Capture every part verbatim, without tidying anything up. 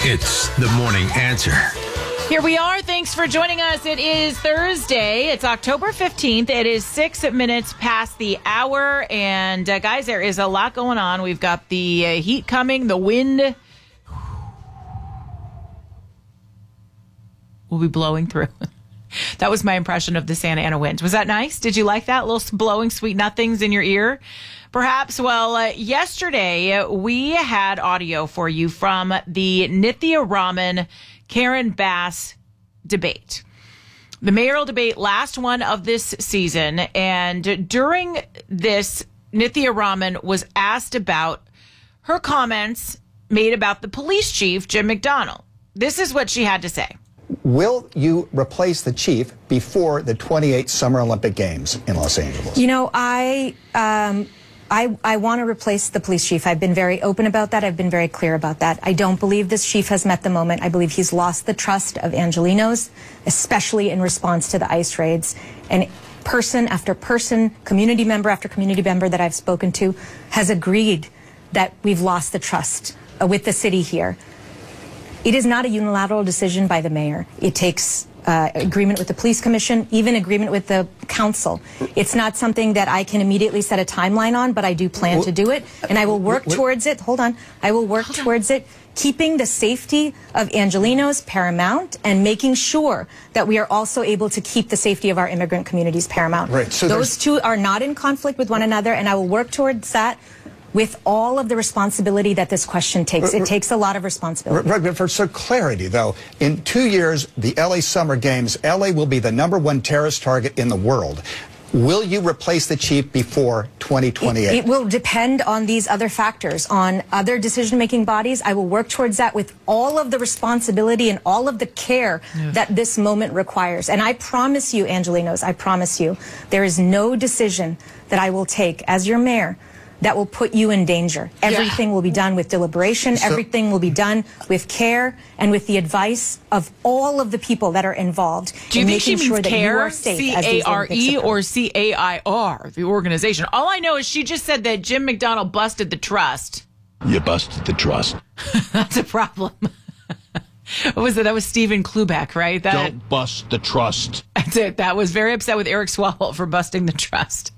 It's the morning answer. Here we are. Thanks for joining us. It is Thursday. It's October fifteenth. It is six minutes past the hour. And uh, guys, there is a lot going on. We've got the uh, heat coming, the wind will be blowing through. That was my impression of the Santa Ana wind. Was that nice? Did you like that? Little blowing sweet nothings in your ear? Perhaps. Well, uh, yesterday we had audio for you from the Nithya Raman Karen Bass debate. The mayoral debate, last one of this season. And during this, Nithya Raman was asked about her comments made about the police chief, Jim McDonnell. This is what she had to say. Will you replace the chief before the twenty-eight Summer Olympic Games in Los Angeles? You know, I... Um I, I want to replace the police chief. I've been very open about that. I've been very clear about that. I don't believe this chief has met the moment. I believe he's lost the trust of Angelenos, especially in response to the ICE raids. And person after person, community member after community member that I've spoken to has agreed that we've lost the trust uh, with the city here. It is not a unilateral decision by the mayor. It takes Uh, agreement with the police commission, even agreement with the council. It's not something that I can immediately set a timeline on, but I do plan to do it, and I will work towards it. Hold on. I will work towards it, keeping the safety of Angelenos paramount and making sure that we are also able to keep the safety of our immigrant communities paramount. Right. So those two are not in conflict with one another, and I will work towards that with all of the responsibility that this question takes. It takes a lot of responsibility. Right, but for some clarity, though, in two years, the L A Summer Games, L A will be the number one terrorist target in the world. Will you replace the chief before twenty twenty-eight? It, it will depend on these other factors, on other decision-making bodies. I will work towards that with all of the responsibility and all of the care yeah. that this moment requires. And I promise you, Angelenos, I promise you, there is no decision that I will take as your mayor that will put you in danger. Everything yeah. will be done with deliberation. So, everything will be done with care and with the advice of all of the people that are involved. Do you think she means sure CARE, C A R E or C A I R, the organization? All I know is she just said that Jim McDonnell busted the trust. You busted the trust. That's a problem. What was it? That was Stephen Klubeck, right? That, Don't bust the trust. That's it. That was very upset with Eric Swalwell for busting the trust.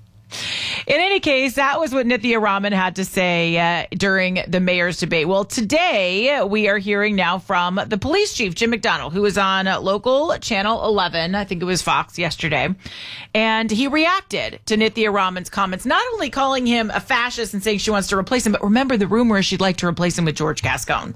In any case, that was what Nithya Raman had to say uh, during the mayor's debate. Well, today we are hearing now from the police chief, Jim McDonnell, who was on uh, local channel eleven, I think it was Fox yesterday, and he reacted to Nithya Raman's comments, not only calling him a fascist and saying she wants to replace him, but remember the rumor is she'd like to replace him with George Gascon.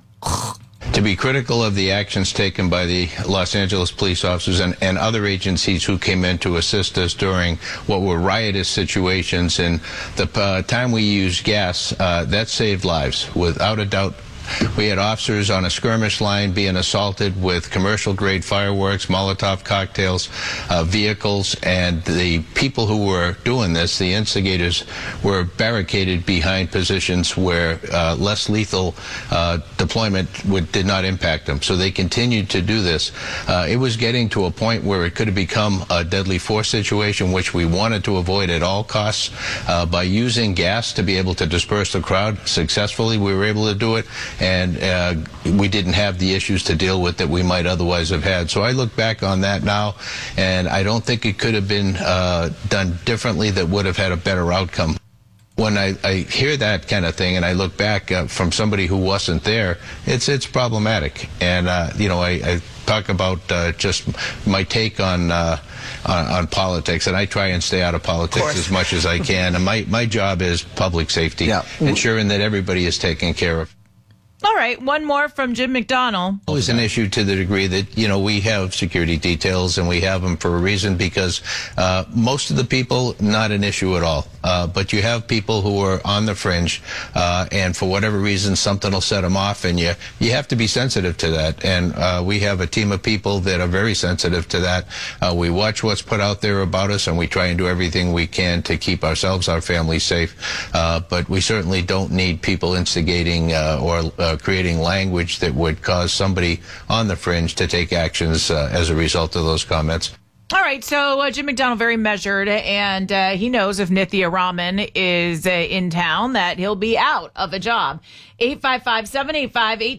To be critical of the actions taken by the Los Angeles police officers and, and other agencies who came in to assist us during what were riotous situations, and the uh, time we used gas, uh, that saved lives, without a doubt. We had officers on a skirmish line being assaulted with commercial-grade fireworks, Molotov cocktails, uh, vehicles, and the people who were doing this, the instigators, were barricaded behind positions where uh, less lethal uh, deployment would, did not impact them. So they continued to do this. Uh, it was getting to a point where it could have become a deadly force situation, which we wanted to avoid at all costs. Uh, by using gas to be able to disperse the crowd successfully, we were able to do it. And uh, we didn't have the issues to deal with that we might otherwise have had. So I look back on that now, and I don't think it could have been uh, done differently that would have had a better outcome. When I, I hear that kind of thing and I look back uh, from somebody who wasn't there, it's it's problematic. And, uh, you know, I, I talk about uh, just my take on, uh, on on politics, and I try and stay out of politics of as much as I can. And my, my job is public safety, yeah. ensuring that everybody is taken care of. All right, one more from Jim McDonnell. It was an issue to the degree that, you know, we have security details, and we have them for a reason, because uh, most of the people, not an issue at all. Uh, but you have people who are on the fringe, uh, and for whatever reason, something will set them off, and you, you have to be sensitive to that. And uh, we have a team of people that are very sensitive to that. Uh, we watch what's put out there about us, and we try and do everything we can to keep ourselves, our families safe. Uh, but we certainly don't need people instigating uh, or uh, creating language that would cause somebody on the fringe to take actions uh, as a result of those comments. All right, so uh, Jim McDonnell, very measured, and uh, he knows if Nithya Raman is uh, in town that he'll be out of a job. eight five five, seven eight five, one eight